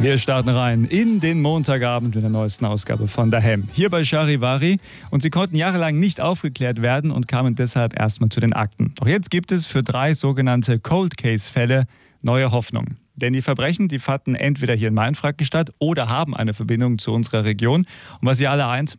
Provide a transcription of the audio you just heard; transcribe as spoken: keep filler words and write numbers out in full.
Wir starten rein in den Montagabend mit der neuesten Ausgabe von Daheim. Hier bei Charivari. Und sie konnten jahrelang nicht aufgeklärt werden und kamen deshalb erstmal zu den Akten. Doch jetzt gibt es für drei sogenannte Cold Case Fälle neue Hoffnung. Denn die Verbrechen, die fanden entweder hier in Mainfranken statt oder haben eine Verbindung zu unserer Region. Und was sie alle eint,